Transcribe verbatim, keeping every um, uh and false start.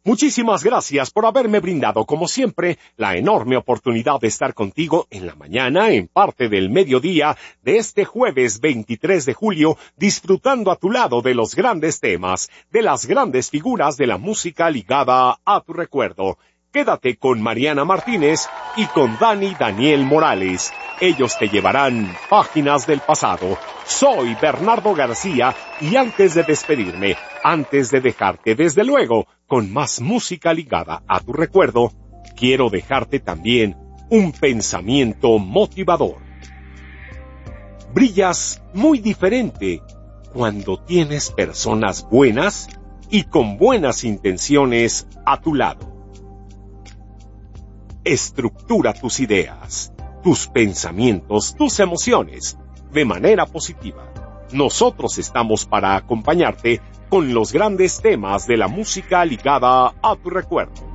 Muchísimas gracias por haberme brindado, como siempre, la enorme oportunidad de estar contigo en la mañana, en parte del mediodía de este jueves veintitrés de julio, disfrutando a tu lado de los grandes temas, de las grandes figuras de la música ligada a tu recuerdo. Quédate con Mariana Martínez y con Dani Daniel Morales. Ellos te llevarán páginas del pasado. Soy Bernardo García y antes de despedirme, antes de dejarte desde luego con más música ligada a tu recuerdo, quiero dejarte también un pensamiento motivador. Brillas muy diferente cuando tienes personas buenas y con buenas intenciones a tu lado. Estructura tus ideas, tus pensamientos, tus emociones, de manera positiva. Nosotros estamos para acompañarte con los grandes temas de la música ligada a tu recuerdo.